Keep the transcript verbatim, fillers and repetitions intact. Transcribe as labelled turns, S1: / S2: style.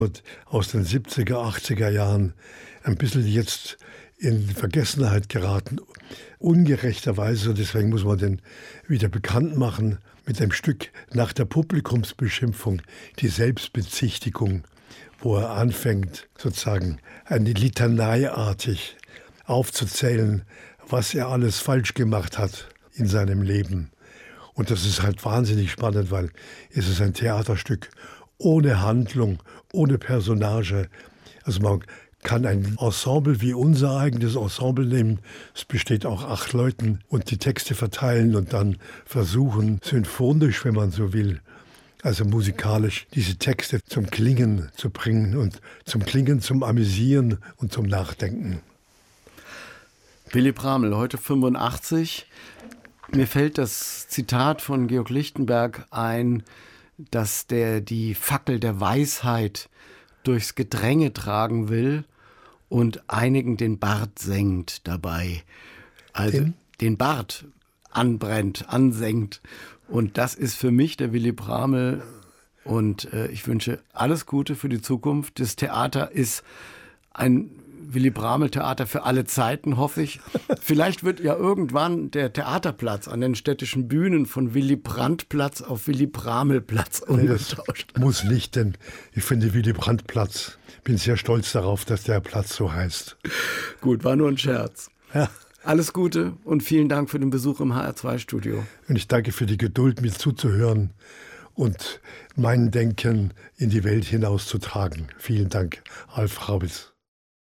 S1: Und aus den siebziger, achtziger Jahren ein bisschen jetzt in Vergessenheit geraten, ungerechterweise. Deswegen muss man den wieder bekannt machen mit dem Stück nach der Publikumsbeschimpfung, die Selbstbezichtigung, wo er anfängt, sozusagen eine Litaneiartig aufzuzählen, was er alles falsch gemacht hat in seinem Leben. Und das ist halt wahnsinnig spannend, weil es ist ein Theaterstück ohne Handlung, ohne Personage. Also man kann ein Ensemble wie unser eigenes Ensemble nehmen. Es besteht auch acht Leuten und die Texte verteilen und dann versuchen, symphonisch, wenn man so will, also musikalisch, diese Texte zum Klingen zu bringen und zum Klingen, zum Amüsieren und zum Nachdenken.
S2: Willy Bramel, heute fünfundachtzig. Mir fällt das Zitat von Georg Lichtenberg ein, dass der die Fackel der Weisheit durchs Gedränge tragen will und einigen den Bart sengt dabei. Also den, den Bart anbrennt, ansengt. Und das ist für mich der Willy Bramel. Und äh, ich wünsche alles Gute für die Zukunft. Das Theater ist ein Willy Bramel-Theater für alle Zeiten, hoffe ich. Vielleicht wird ja irgendwann der Theaterplatz an den städtischen Bühnen von Willy-Brandt-Platz auf Willy-Bramel-Platz umgetauscht.
S1: Das muss nicht, denn ich finde Willy-Brandt-Platz. Bin sehr stolz darauf, dass der Platz so heißt.
S2: Gut, war nur ein Scherz.
S1: Ja.
S2: Alles Gute und vielen Dank für den Besuch im H R zwei Studio.
S1: Und ich danke für die Geduld, mir zuzuhören und mein Denken in die Welt hinauszutragen. Vielen Dank, Alf Raubitz.